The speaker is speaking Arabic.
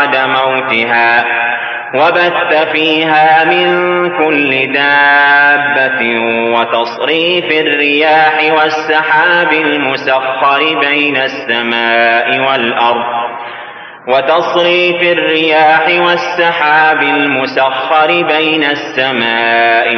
بعد موتها وبث فيها من كل دابة وتصريف الرياح والسحاب المسخر بين السماء